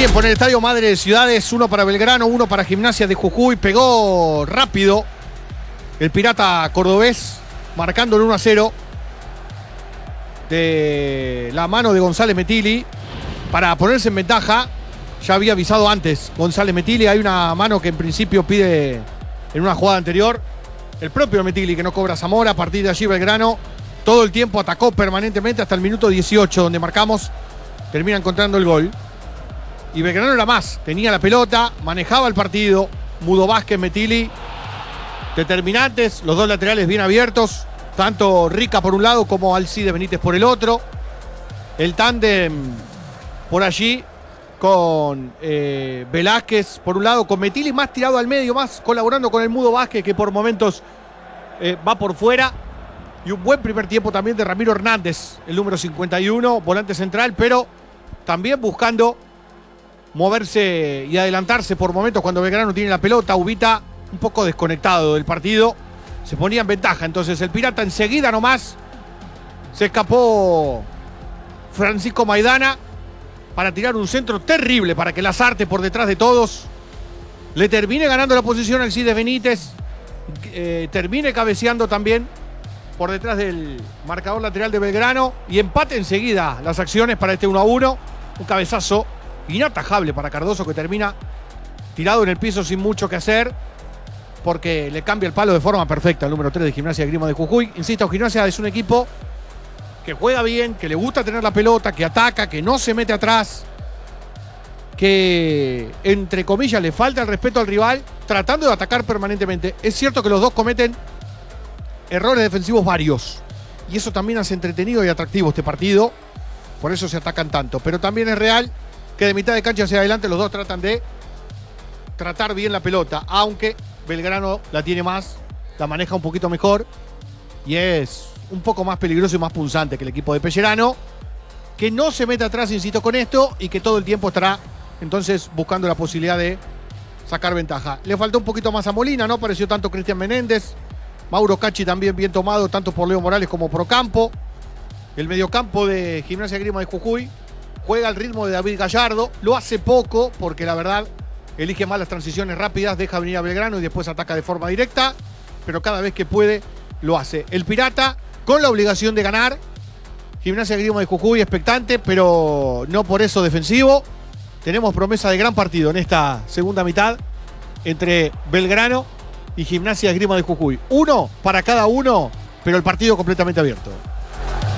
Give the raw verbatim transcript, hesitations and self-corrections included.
tiempo en el Estadio Madre de Ciudades, uno para Belgrano, uno para Gimnasia de Jujuy. Pegó rápido el Pirata cordobés, marcando el uno a cero de la mano de González Metilli para ponerse en ventaja. Ya había avisado antes González Metilli, hay una mano que en principio pide en una jugada anterior el propio Metilli, que no cobra Zamora. A partir de allí Belgrano todo el tiempo atacó permanentemente hasta el minuto dieciocho, donde marcamos, termina encontrando el gol. Y Belgrano era más, tenía la pelota, manejaba el partido. Mudo Vázquez, Metilli, determinantes, los dos laterales bien abiertos, tanto Rica por un lado como Alcides Benítez por el otro. El tándem por allí con eh, Velázquez por un lado, con Metilli más tirado al medio, más colaborando con el Mudo Vázquez, que por momentos eh, va por fuera. Y un buen primer tiempo también de Ramiro Hernández, el número cincuenta y uno, volante central, pero también buscando moverse y adelantarse por momentos cuando Belgrano tiene la pelota. Ubita un poco desconectado del partido, se ponía en ventaja. Entonces el Pirata enseguida nomás se escapó Francisco Maidana para tirar un centro terrible para que Lazarte por detrás de todos le termine ganando la posición al Alcides Benítez, eh, termine cabeceando también por detrás del marcador lateral de Belgrano y empate enseguida las acciones para este uno a uno. Un cabezazo inatajable para Cardoso, que termina tirado en el piso sin mucho que hacer, porque le cambia el palo de forma perfecta al número tres de Gimnasia de Grima de Jujuy. Insisto, Gimnasia es un equipo que juega bien, que le gusta tener la pelota, que ataca, que no se mete atrás, que entre comillas le falta el respeto al rival, tratando de atacar permanentemente. Es cierto que los dos cometen errores defensivos varios, y eso también hace entretenido y atractivo este partido, por eso se atacan tanto. Pero también es real que de mitad de cancha hacia adelante los dos tratan de tratar bien la pelota, aunque Belgrano la tiene más, la maneja un poquito mejor y es un poco más peligroso y más punzante que el equipo de Pellerano, que no se mete atrás, insisto, con esto, y que todo el tiempo estará entonces buscando la posibilidad de sacar ventaja. Le faltó un poquito más a Molina, no apareció tanto Cristian Menéndez. Mauro Cacci también bien tomado, tanto por Leo Morales como por Ocampo. El mediocampo de Gimnasia Grima de Jujuy juega al ritmo de David Gallardo, lo hace poco porque la verdad elige mal las transiciones rápidas, deja venir a Belgrano y después ataca de forma directa, pero cada vez que puede lo hace. El Pirata con la obligación de ganar. Gimnasia Grima de Jujuy expectante, pero no por eso defensivo. Tenemos promesa de gran partido en esta segunda mitad entre Belgrano y Gimnasia Grima de Jujuy. Uno para cada uno, pero el partido completamente abierto.